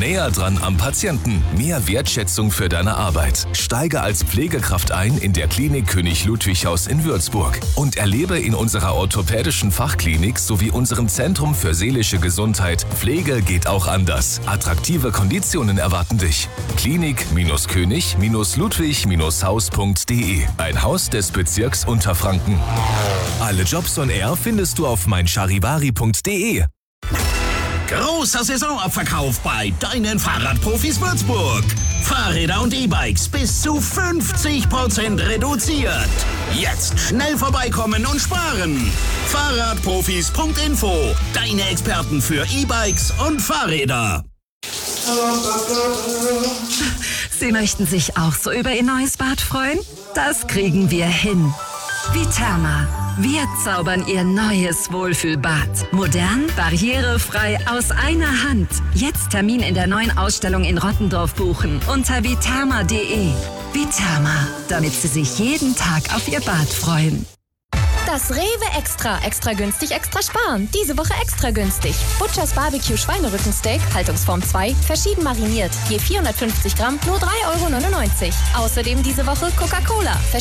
Näher dran am Patienten. Mehr Wertschätzung für deine Arbeit. Steige als Pflegekraft ein in der Klinik König Ludwig Haus in Würzburg und erlebe in unserer orthopädischen Fachklinik sowie unserem Zentrum für seelische Gesundheit Pflege geht auch anders. Attraktive Konditionen erwarten dich. Klinik-König-Ludwig-Haus.de. Ein Haus des Bezirks Unterfranken. Alle Jobs on Air findest du auf meincharivari.de. Großer Saisonabverkauf bei deinen Fahrradprofis Würzburg. Fahrräder und E-Bikes bis zu 50% reduziert. Jetzt schnell vorbeikommen und sparen. Fahrradprofis.info. Deine Experten für E-Bikes und Fahrräder. Sie möchten sich auch so über Ihr neues Bad freuen? Das kriegen wir hin. Viterma. Wir zaubern Ihr neues Wohlfühlbad. Modern, barrierefrei, aus einer Hand. Jetzt Termin in der neuen Ausstellung in Rottendorf buchen unter viterma.de. Viterma, damit Sie sich jeden Tag auf Ihr Bad freuen. Das Rewe Extra günstig, extra sparen. Diese Woche extra günstig. Butchers Barbecue Schweinerückensteak, Haltungsform 2, verschieden mariniert. Je 450 Gramm, nur 3,99 €. Außerdem diese Woche Coca-Cola.